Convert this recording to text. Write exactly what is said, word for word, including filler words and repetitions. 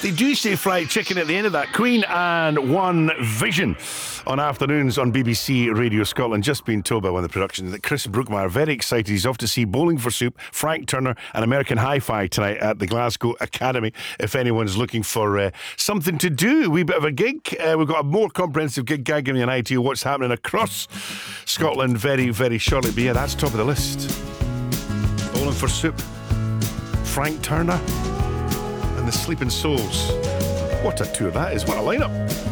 They do say fried chicken at the end of that. Queen and One Vision on afternoons on B B C Radio Scotland. Just been told by one of the productions that Chris Brookmeyer, very excited, he's off to see Bowling for Soup, Frank Turner and American Hi-Fi tonight at the Glasgow Academy. If anyone's looking for uh, something to do, a wee bit of a gig, uh, we've got a more comprehensive gig guide giving you an idea of what's happening across Scotland very, very shortly. But yeah, that's top of the list. Bowling for Soup, Frank Turner and the Sleeping Souls. What a tour that is, what a lineup.